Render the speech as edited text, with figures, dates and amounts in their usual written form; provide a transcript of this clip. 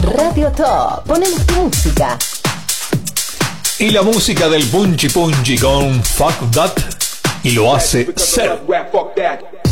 Radio Top. Ponemos tu música. Y la música del Punchy Punchy con Fuck That. Y lo hace Ser.